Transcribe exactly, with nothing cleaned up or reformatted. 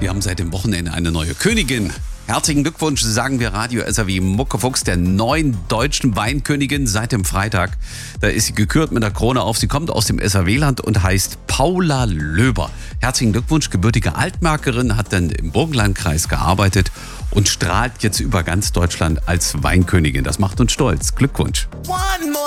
Wir haben seit dem Wochenende eine neue Königin. Herzlichen Glückwunsch, sagen wir Radio S R W Muckefuchs, der neuen deutschen Weinkönigin seit dem Freitag. Da ist sie gekürt mit der Krone auf. Sie kommt aus dem S R W-Land und heißt Paula Löber. Herzlichen Glückwunsch, gebürtige Altmarkerin, hat dann im Burgenlandkreis gearbeitet und strahlt jetzt über ganz Deutschland als Weinkönigin. Das macht uns stolz. Glückwunsch.